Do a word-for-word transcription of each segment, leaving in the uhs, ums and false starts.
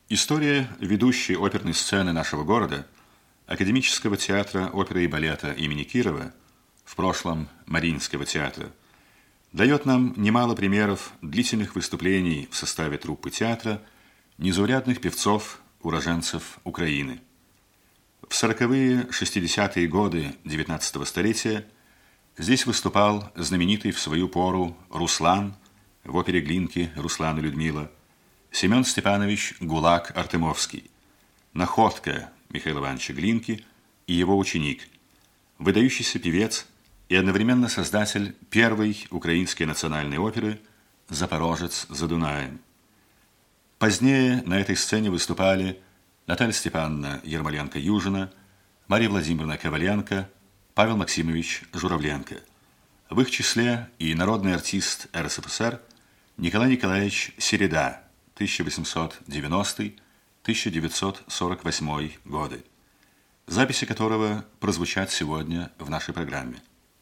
История ведущей оперной сцены нашего города, Академического театра оперы и балета имени Кирова, в прошлом Мариинского театра, дает нам немало примеров длительных выступлений в составе труппы театра незаурядных певцов, уроженцев Украины. В сороковые-шестидесятые годы девятнадцатого столетия здесь выступал знаменитый в свою пору Руслан в опере Глинки «Руслан и Людмила», Семен Степанович Гулак-Артемовский, находка Михаила Ивановича Глинки и его ученик, выдающийся певец и одновременно создатель первой украинской национальной оперы «Запорожец за Дунаем». Позднее на этой сцене выступали Наталья Степановна Ермоленко-Южина, Мария Владимировна Коваленко, Павел Максимович Журавленко. В их числе и народный артист эр эс эф эс эр Николай Николаевич Середа, тысяча восемьсот девяностый — тысяча девятьсот сорок восьмой годы, записи которого прозвучат сегодня в нашей программе.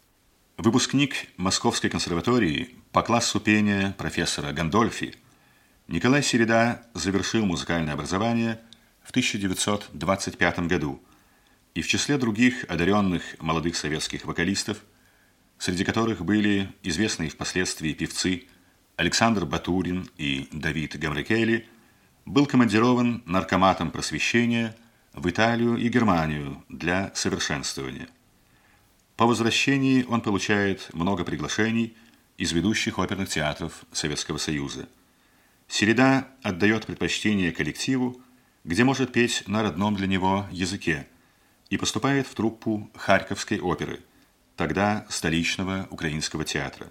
Выпускник Московской консерватории по классу пения профессора Гандольфи, Николай Середа завершил музыкальное образование в тысяча девятьсот двадцать пятом году и в числе других одаренных молодых советских вокалистов, среди которых были известные впоследствии певцы Александр Батурин и Давид Гамрекели, был командирован наркоматом просвещения в Италию и Германию для совершенствования. По возвращении он получает много приглашений из ведущих оперных театров Советского Союза. Середа отдает предпочтение коллективу, где может петь на родном для него языке, и поступает в труппу Харьковской оперы, тогда столичного украинского театра.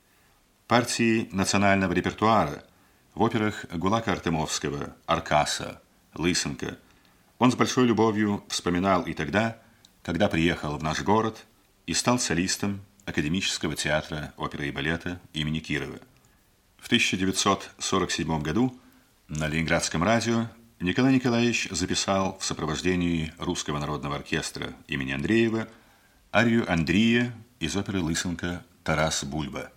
Партии национального репертуара в операх Гулака-Артемовского, Аркаса, Лысенко он с большой любовью вспоминал и тогда, когда приехал в наш город и стал солистом Академического театра оперы и балета имени Кирова. В тысяча девятьсот сорок седьмом году на Ленинградском радио Николай Николаевич записал в сопровождении Русского народного оркестра имени Андреева арию Андрия из оперы Лысенко «Тарас Бульба».